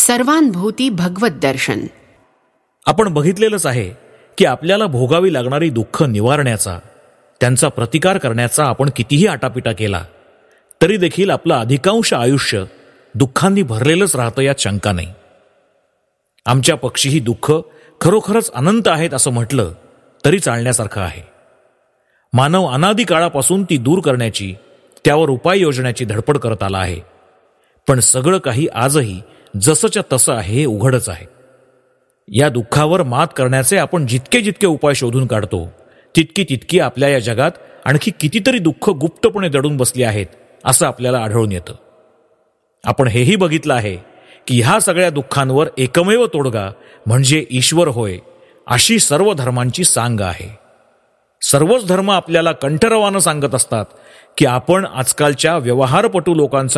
सर्वांभूती भगवत दर्शन. आपण बघितलेलंच आहे की आपल्याला भोगावी लागणारी दुःख निवारण्याचा, त्यांचा प्रतिकार करण्याचा आपण कितीही आटापिटा केला तरी देखील आपलं अधिकांश आयुष्य दुःखांनी भरलेलंच राहतं, यात शंका नाही. आमच्या पक्षी ही दुःख खरोखरच अनंत आहेत असं म्हटलं तरी चालण्यासारखं आहे. मानव अनादी काळापासून ती दूर करण्याची, त्यावर उपाय योजण्याची धडपड करत आला आहे. पण सगळं काही आजही जसंच्या तसं आहे हे उघडच आहे. या दुःखावर मात करण्याचे आपण जितके जितके उपाय शोधून काढतो तितकी तितकी आपल्या या जगात आणखी कितीतरी दुःख गुप्तपणे दडून बसली आहेत असं आपल्याला आढळून येतं. आपण हेही बघितलं आहे की ह्या सगळ्या दुःखांवर एकमेव तोडगा म्हणजे ईश्वर होय, अशी सर्व धर्मांची सांग आहे. सर्वच धर्म आपल्याला कंठरवानं सांगत असतात की आपण आजकालच्या व्यवहारपटू लोकांचा